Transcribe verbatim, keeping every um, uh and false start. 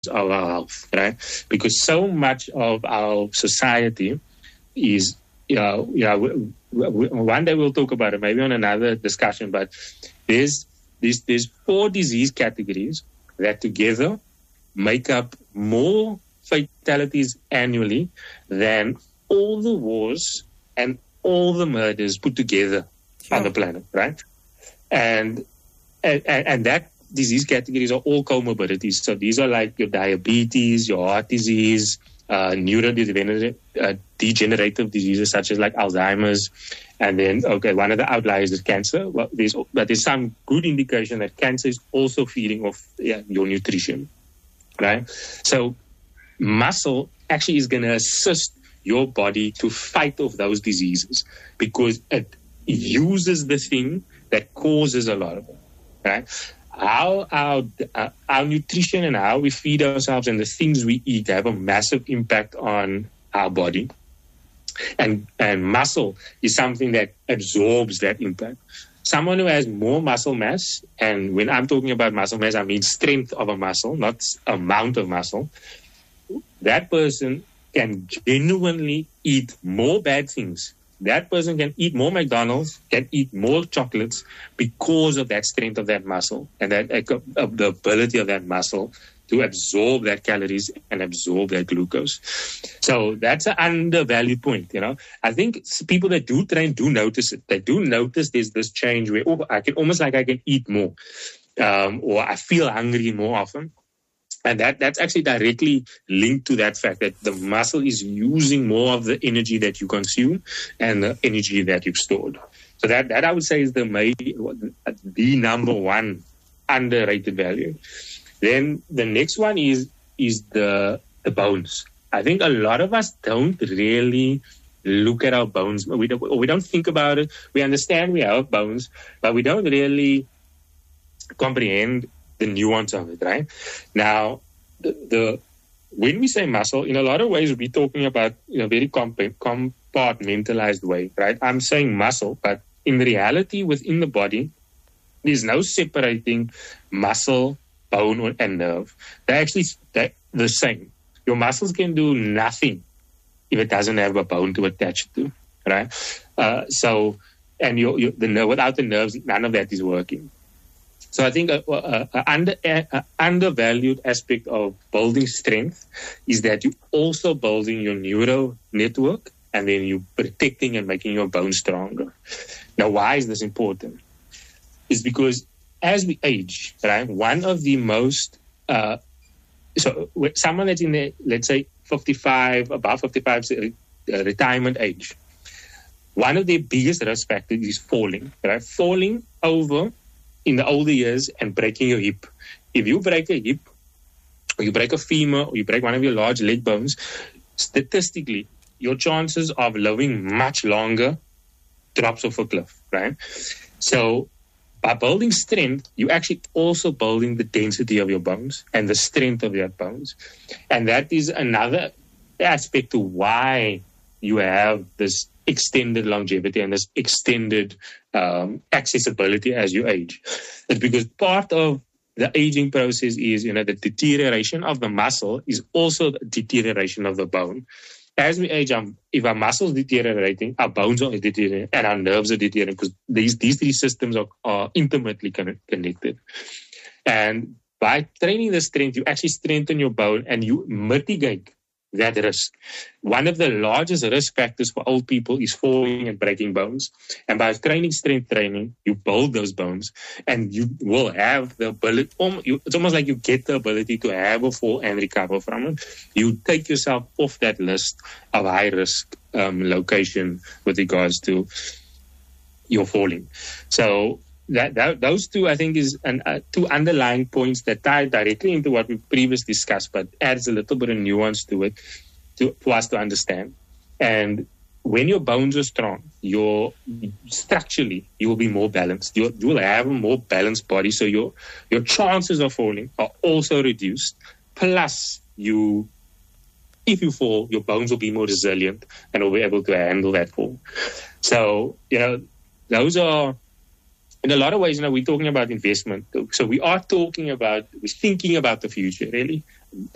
of our health, right? Because so much of our society is, you know, you know, w- w- one day we'll talk about it, maybe on another discussion, but there's, there's, there's four disease categories that together make up more fatalities annually than all the wars and all the murders put together sure. on the planet, right? And, and and that disease categories are all comorbidities. So these are like your diabetes, your heart disease, uh, neurodegenerative uh, degenerative diseases such as like Alzheimer's, and then okay, one of the outliers is cancer. Well, there's but there's some good indication that cancer is also feeding off yeah, your nutrition, right? So muscle actually is going to assist your body to fight off those diseases because it uses the thing that causes a lot of them, right? How our, uh, our nutrition and how we feed ourselves and the things we eat have a massive impact on our body. And, and muscle is something that absorbs that impact. Someone who has more muscle mass, and when I'm talking about muscle mass, I mean strength of a muscle, not amount of muscle, that person can genuinely eat more bad things. That person can eat more McDonald's, can eat more chocolates because of that strength of that muscle and that uh, the ability of that muscle to absorb that calories and absorb that glucose. So that's an undervalued point, you know. I think people that do train do notice it. They do notice there's this change where oh, I can almost like I can eat more um, or I feel hungry more often. And that, that's actually directly linked to that fact that the muscle is using more of the energy that you consume and the energy that you've stored. So that, that I would say is the, the number one underrated value. Then the next one is is the, the bones. I think a lot of us don't really look at our bones. We don't, we don't think about it. We understand we have bones, but we don't really comprehend the nuance of it, right? Now, the, the when we say muscle, in a lot of ways, we're talking about in a very comp- compartmentalized way, right? I'm saying muscle, but in reality, within the body, there's no separating muscle, bone, and nerve. They're actually they're the same. Your muscles can do nothing if it doesn't have a bone to attach it to, right? Uh, so, and your, your, the nerve, without the nerves, none of that is working. So I think an a, a under, a undervalued aspect of building strength is that you're also building your neural network and then you're protecting and making your bones stronger. Now, why is this important? It's because as we age, right, one of the most, uh, so someone that's in the, let's say, fifty-five, above fifty-five uh, retirement age, one of their biggest risk factors is falling, right? Falling over in the older years and breaking your hip. If you break a hip, or you break a femur, or you break one of your large leg bones, statistically, your chances of living much longer drops off a cliff, right? So by building strength, you're actually also building the density of your bones and the strength of your bones. And that is another aspect to why you have this extended longevity and this extended um, accessibility as you age. It's because part of the aging process is, you know, the deterioration of the muscle is also the deterioration of the bone. As we age, um, if our muscles deteriorating, our bones are deteriorating, and our nerves are deteriorating, because these these three systems are, are intimately con- connected. And by training the strength, you actually strengthen your bone and you mitigate that risk. One of the largest risk factors for old people is falling and breaking bones. And by training strength training, you build those bones and you will have the ability, it's almost like you get the ability to have a fall and recover from it. You take yourself off that list of high risk um, location with regards to your falling. So that, that those two, I think, is an, uh, two underlying points that tie directly into what we previously discussed, but adds a little bit of nuance to it to, for us to understand. And when your bones are strong, your structurally you will be more balanced. You you will have a more balanced body, so your your chances of falling are also reduced. Plus, you if you fall, your bones will be more resilient and will be able to handle that fall. So you know those are. In a lot of ways, you know, we're talking about investment. So we are talking about, we're thinking about the future, really.